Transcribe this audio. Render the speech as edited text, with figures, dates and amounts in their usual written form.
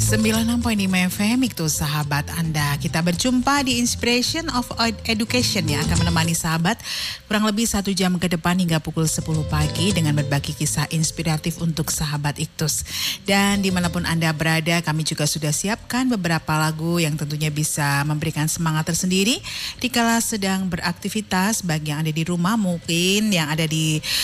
96.5 FM itu sahabat Anda. Kita berjumpa di Inspiration of Education yang akan menemani sahabat kurang lebih 1 jam ke depan hingga pukul 10 pagi dengan berbagi kisah inspiratif untuk sahabat Iktus. Dan dimanapun Anda berada, kami juga sudah siapkan beberapa lagu yang tentunya bisa memberikan semangat tersendiri dikala sedang beraktivitas bagi yang ada di rumah, mungkin yang ada di